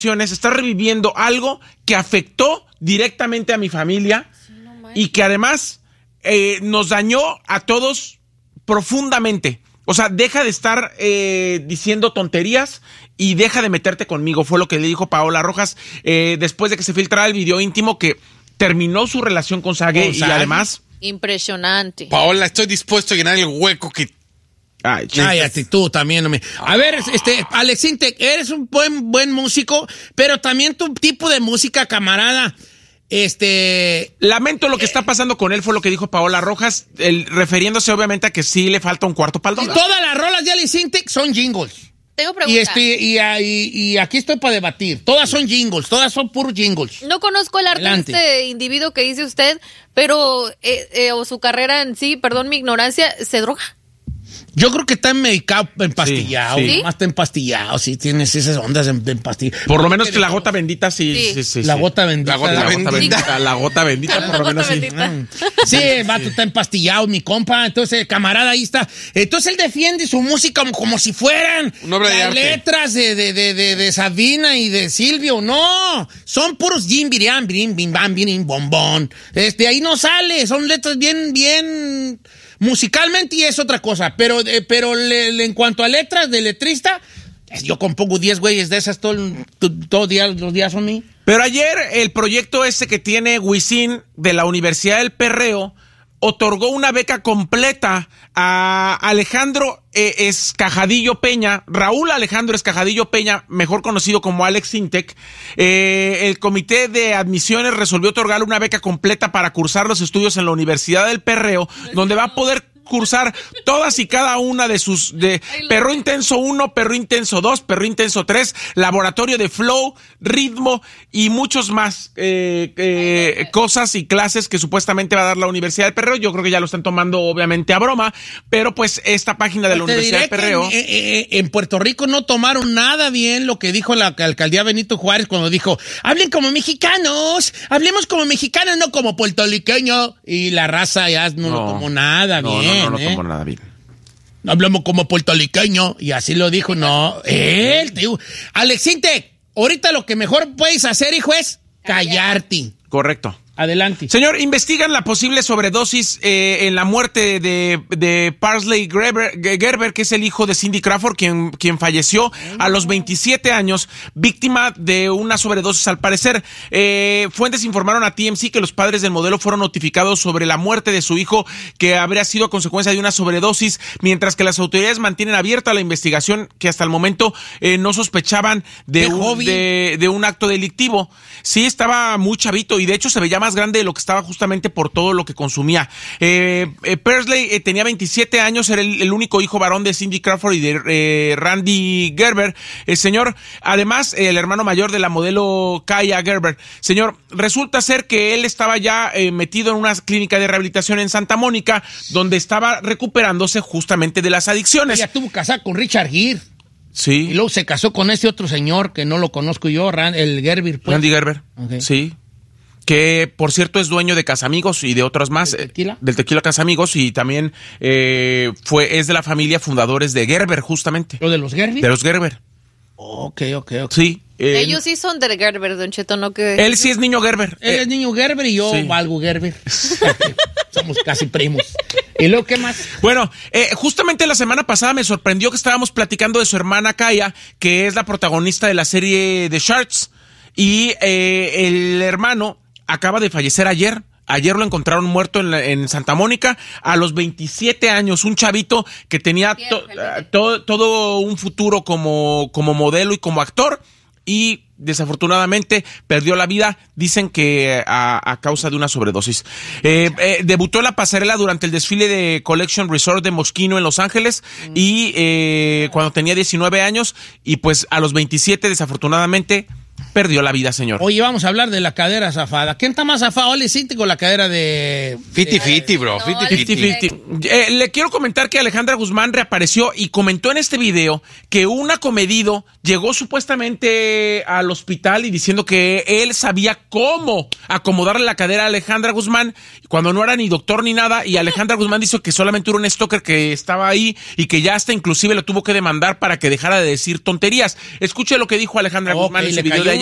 estás reviviendo algo que afectó directamente a mi familia y que además nos dañó a todos profundamente. O sea, deja de estar diciendo tonterías y deja de meterte conmigo. Fue lo que le dijo Paola Rojas después de que se filtrara el video íntimo que terminó su relación con Sage y además... Impresionante. Paola, estoy dispuesto a llenar el hueco que... Cállate, tú también. A ver, Alex Intec, eres un buen músico, pero también tu tipo de música, camarada. Lamento lo que está pasando con él, fue lo que dijo Paola Rojas, refiriéndose obviamente a que sí le falta un cuarto para el dólar. Todas las rolas de Alex Intec son jingles. Tengo preguntas. Y aquí estoy para debatir. Todas son jingles, todas son puros jingles. No conozco el arte de este individuo que dice usted, pero o su carrera en sí, perdón mi ignorancia, ¿se droga? Yo creo que está medicado, empastillado. Sí. Más está empastillado, sí, tienes esas ondas de empastillado. Por lo menos que la gota bendita, sí. La gota bendita. La gota bendita, por lo menos sí. Sí, el vato está empastillado, mi compa. Entonces, camarada, ahí está. Entonces, él defiende su música como si fueran las letras de Sabina y de Silvio. No, son puros jim, biriam, birim, bim, bam, birim, bombón. Ahí no sale, son letras bien... Musicalmente y es otra cosa, pero en cuanto a letras de letrista, yo compongo 10 güeyes de esas todos los días son mí. Pero ayer el proyecto ese que tiene Wisin de la Universidad del Perreo otorgó una beca completa a Alejandro Escajadillo Peña, Raúl Alejandro Escajadillo Peña, mejor conocido como Alex Intec. El comité de admisiones resolvió otorgarle una beca completa para cursar los estudios en la Universidad del Perreo, donde va a poder cursar todas y cada una de sus Perro Intenso 1, Perro Intenso 2, Perro Intenso 3, Laboratorio de Flow, Ritmo y muchos más cosas y clases que supuestamente va a dar la Universidad del Perreo. Yo creo que ya lo están tomando obviamente a broma, pero pues esta página de la Universidad del Perreo... En Puerto Rico no tomaron nada bien lo que dijo la alcaldía Benito Juárez cuando dijo, hablen como mexicanos, hablemos como mexicanos, no como puertorriqueños. Y la raza ya no lo tomó nada bien. No lo tomó nada bien. Hablamos como puertorriqueño y así lo dijo. Alex Intec, ahorita lo que mejor puedes hacer, hijo, es callarte. Correcto. Adelante. Señor, investigan la posible sobredosis en la muerte de Parsley Gerber, que es el hijo de Cindy Crawford, quien falleció a los 27 años, víctima de una sobredosis al parecer. Fuentes informaron a TMZ que los padres del modelo fueron notificados sobre la muerte de su hijo, que habría sido a consecuencia de una sobredosis, mientras que las autoridades mantienen abierta la investigación, que hasta el momento no sospechaban de un acto delictivo. Sí, estaba muy chavito y de hecho se veía más grande de lo que estaba justamente por todo lo que consumía. Parsley tenía 27 años, era el único hijo varón de Cindy Crawford y de Randy Gerber. Señor, además, el hermano mayor de la modelo Kaya Gerber. Señor, resulta ser que él estaba ya metido en una clínica de rehabilitación en Santa Mónica, donde estaba recuperándose justamente de las adicciones. Ella tuvo casada con Richard Gere. Sí. Y luego se casó con ese otro señor que no lo conozco yo, el Gerber. Pues. Randy Gerber. Okay. Sí. Que, por cierto, es dueño de Casamigos y de otros más. ¿Del tequila? Del tequila Casamigos y también es de la familia fundadores de Gerber, justamente. ¿Lo de los Gerber? De los Gerber. Ok. Sí. Ellos sí son de Gerber, Don Cheto, ¿no? Que... Él sí es niño Gerber. Él es niño Gerber y yo valgo Gerber. Somos casi primos. ¿Y luego qué más? Bueno, justamente la semana pasada me sorprendió que estábamos platicando de su hermana Kaya, que es la protagonista de la serie The Sharks. Y el hermano acaba de fallecer ayer. Ayer lo encontraron muerto en Santa Mónica a los 27 años. Un chavito que tenía todo un futuro como modelo y como actor. Y desafortunadamente perdió la vida, dicen que a causa de una sobredosis. Debutó en la pasarela durante el desfile de Collection Resort de Moschino en Los Ángeles y cuando tenía 19 años y pues a los 27 desafortunadamente perdió la vida, señor. Oye, vamos a hablar de la cadera zafada. ¿Quién está más zafado? ¿Ole City con la cadera de... Fiti, bro. No, Fiti. Le quiero comentar que Alejandra Guzmán reapareció y comentó en este video que un acomedido llegó supuestamente al hospital y diciendo que él sabía cómo acomodarle la cadera a Alejandra Guzmán cuando no era ni doctor ni nada, y Alejandra Guzmán dijo que solamente era un stalker que estaba ahí y que ya hasta inclusive lo tuvo que demandar para que dejara de decir tonterías. Escuche lo que dijo Alejandra Guzmán en ese video de ayer.